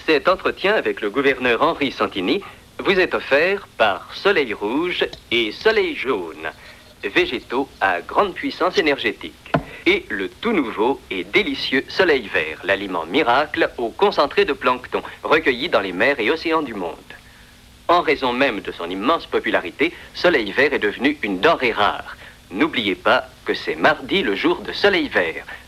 Cet entretien avec le gouverneur Henri Santini vous est offert par Soleil Rouge et Soleil Jaune, végétaux à grande puissance énergétique, et le tout nouveau et délicieux Soleil Vert, l'aliment miracle au concentré de plancton recueilli dans les mers et océans du monde. En raison même de son immense popularité, Soleil Vert est devenu une denrée rare. N'oubliez pas que c'est mardi le jour de Soleil Vert.